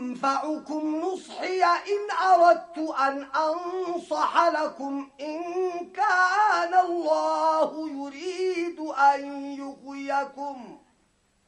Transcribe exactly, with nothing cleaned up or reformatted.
ينفعكم نصحي إن أردت أن أنصح لكم إن كان الله يريد أن يغويكم